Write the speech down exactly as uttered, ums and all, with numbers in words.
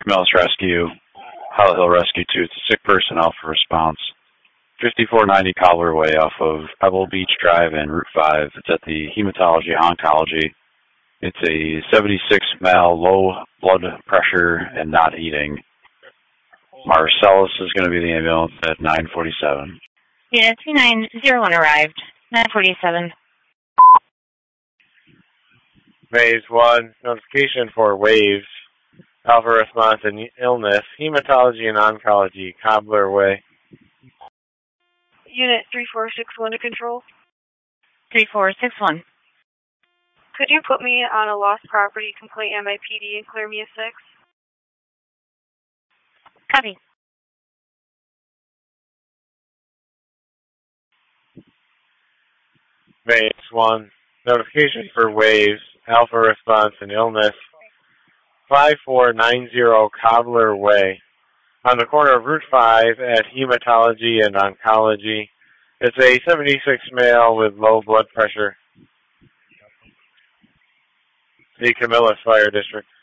Camillus Rescue, Hollow Hill Rescue two. It's a sick person out for response. fifty-four ninety Cobbler Way off of Pebble Beach Drive and Route five. It's at the Hematology Oncology. It's a seventy-six mil, low blood pressure and not eating. Marcellus is going to be the ambulance at nine forty-seven. Unit three nine zero one arrived, nine forty-seven. Phase one, notification for waves, alpha response and illness, hematology and oncology, Cobbler Way. Unit three four six one to control. three four six one. Could you put me on a lost property complaint M I P D and clear me a six? Copy. Phase one, notification for waves, alpha response and illness, five four nine zero Cobbler Way. On the corner of Route five at Hematology and Oncology. It's a seventy-six male with low blood pressure. The Camillus Fire District.